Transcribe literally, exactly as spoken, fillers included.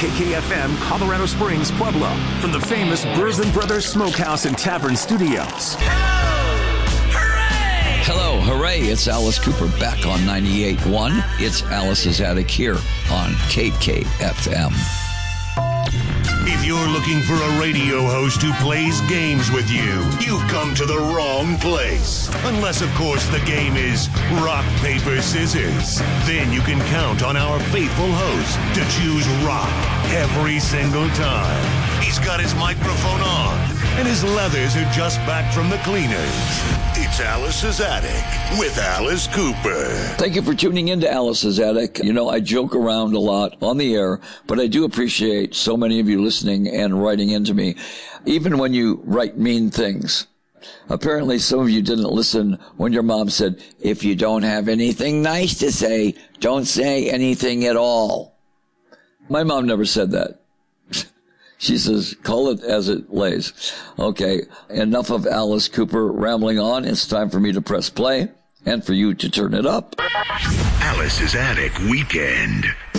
K K F M, Colorado Springs, Pueblo, from the famous Bourbon Brothers Smokehouse and Tavern Studios. Hello, hooray, it's Alice Cooper back on ninety-eight point one. It's Alice's Attic here on K K F M. If you're looking for a radio host who plays games with you, you've come to the wrong place. Unless, of course, the game is rock, paper, scissors. Then you can count on our faithful host to choose rock every single time. He's got his microphone on, and his leathers are just back from the cleaners. It's Alice's Attic with Alice Cooper. Thank you for tuning in to Alice's Attic. You know, I joke around a lot on the air, but I do appreciate so many of you listening and writing into me, even when you write mean things. Apparently, some of you didn't listen when your mom said, if you don't have anything nice to say, don't say anything at all. My mom never said that. She says, call it as it lays. Okay, enough of Alice Cooper rambling on. It's time for me to press play and for you to turn it up. Alice's Attic Weekend.